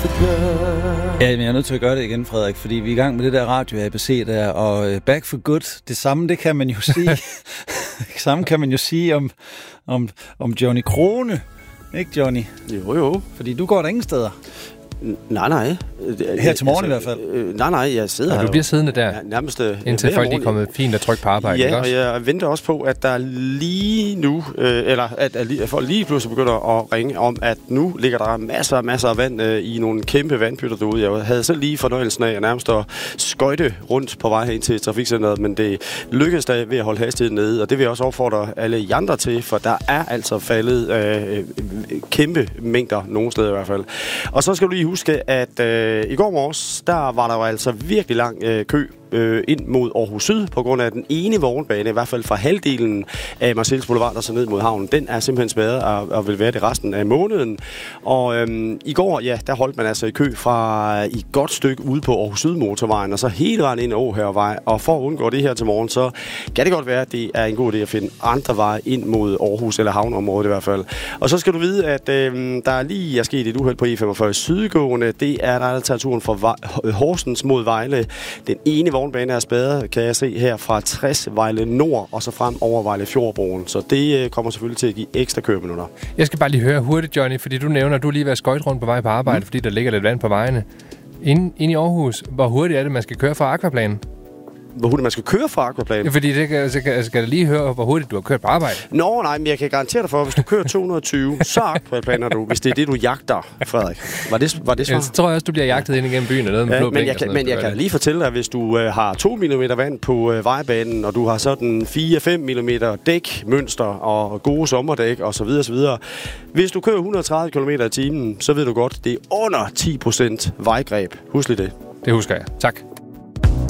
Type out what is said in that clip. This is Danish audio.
Ja, men jeg er nødt til at gøre det igen, Frederik, fordi vi er i gang med det der radio-ABC der, og Back for Good, det samme, det kan man jo sige. Det samme kan man jo sige om Johnny Krone. Ikke, Johnny? Jo. Fordi du går der ingen steder. Nej. Her til morgen i hvert fald. Nej, jeg sidder her. Du bliver siddende der, nærmest, indtil folk er kommet fint og trygt på arbejde, ja, ikke også? og jeg venter også på, at der lige nu, at folk lige pludselig begynder at ringe om, at nu ligger der masser af vand i nogle kæmpe vandpytter derude. Jeg havde selv lige fornøjelsen af nærmest at skøjte rundt på vej hen til trafikcenteret, men det lykkedes da ved at holde hastigheden nede, og det vil jeg også opfordre alle andre til, for der er altså faldet kæmpe mængder, nogle steder i hvert fald. Og så skal du lige huske, at i går morges, der var der jo altså virkelig lang kø ind mod Aarhus Syd, på grund af den ene vognbane, i hvert fald fra halvdelen af Marseilles Boulevard og så ned mod havnen. Den er simpelthen smadret og vil være det resten af måneden. Og i går, ja, der holdt man altså i kø fra et godt stykke ude på Aarhus Syd motorvejen, og så hele vejen ind ad Åhærvej. Og for at undgå det her til morgen, så kan det godt være, at det er en god idé at finde andre veje ind mod Aarhus eller havneområdet i hvert fald. Og så skal du vide, at der lige er sket et uheld på E45 sydgående. Det er der altså turen fra Horsens mod Vejle. Den ene vognbane er spadet, kan jeg se her, fra 60 Vejle Nord og så frem over Vejle Fjordbroen. Så det kommer selvfølgelig til at give ekstra køreminutter. Jeg skal bare lige høre hurtigt, Johnny, fordi du nævner, at du lige var skøjt rundt på vej på arbejde, fordi der ligger lidt vand på vejene. Inde i Aarhus, hvor hurtigt er det, man skal køre fra Aquaplanen? Hvor hurtigt man skal køre fra Aquaplanen? Ja, fordi det skal jeg lige høre, hvor hurtigt du har kørt på arbejde. Nå, nej, men jeg kan garantere dig for, at hvis du kører 220, så Aquaplaner du, hvis det er det, du jagter, Frederik. Var det svar? Så tror jeg også, du bliver jagtet ind igennem byen og noget med blå men jeg kan lige fortælle dig, at hvis du har 2 mm vand på vejbanen, og du har sådan 4-5 mm dækmønster og gode sommerdæk osv. Hvis du kører 130 km/t, så ved du godt, det er under 10% vejgreb. Husk lige det. Det husker jeg. Tak.